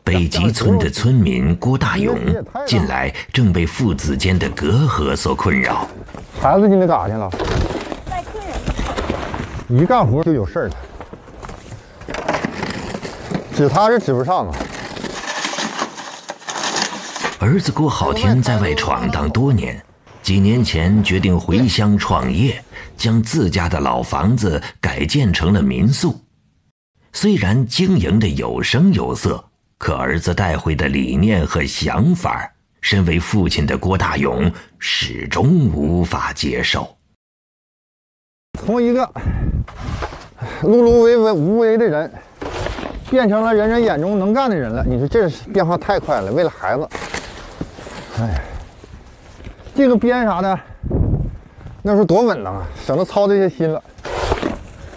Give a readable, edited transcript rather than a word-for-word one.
北极村的村民郭大勇近来正被父子间的隔阂所困扰。 孩子今天干啥去了？ 带客人。 一干活就有事儿了，指他是指不上啊。 儿子郭好天在外闯荡多年，几年前决定回乡创业，将自家的老房子改建成了民宿。虽然经营的有声有色，可儿子带回的理念和想法，身为父亲的郭大勇始终无法接受。 从一个碌碌无为的人，变成了人人眼中能干的人了。你说这变化太快了，为了孩子，哎，这个编啥的，那时候多稳当啊，省得操这些心了。